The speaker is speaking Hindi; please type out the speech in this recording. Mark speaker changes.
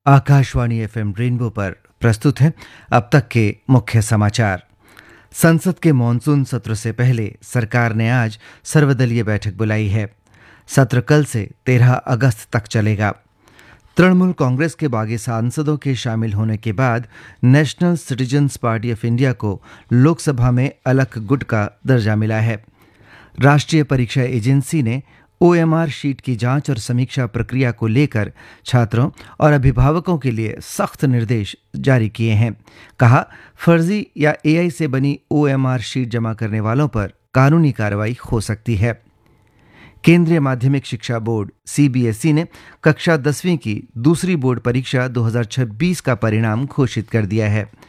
Speaker 1: आकाशवाणी एफएम रेनबो पर प्रस्तुत है अब तक के मुख्य समाचार। संसद के मॉनसून सत्र से पहले सरकार ने आज सर्वदलीय बैठक बुलाई है। सत्र कल से 13 अगस्त तक चलेगा। तृणमूल कांग्रेस के बागी सांसदों के शामिल होने के बाद national citizens party of India को लोकसभा में अलग गुट का दर्जा मिला है। राष्ट्रीय परीक्षा एजेंसी ने ओएमआर शीट की जांच और समीक्षा प्रक्रिया को लेकर छात्रों और अभिभावकों के लिए सख्त निर्देश जारी किए हैं। कहा, फर्जी या एआई से बनी ओएमआर शीट जमा करने वालों पर कानूनी कार्रवाई हो सकती है। केंद्रीय माध्यमिक शिक्षा बोर्ड सीबीएसई ने कक्षा 10वीं की दूसरी बोर्ड परीक्षा 2026 का परिणाम घोषित कर दिया है।